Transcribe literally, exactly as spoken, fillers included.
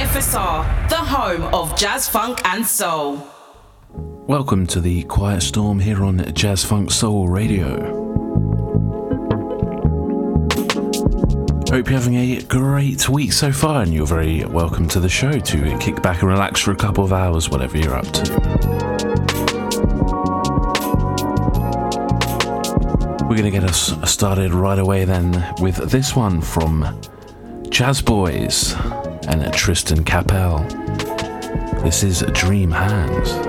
F S R, the home of jazz, funk and soul. Welcome to the Quiet Storm here on Jazz Funk Soul Radio. Hope you're having a great week so far, and you're very welcome to the show to kick back and relax for a couple of hours, whatever you're up to. We're going to get us started right away then with this one from Jazz Boys and Tristan Capel. This is Dream Hands.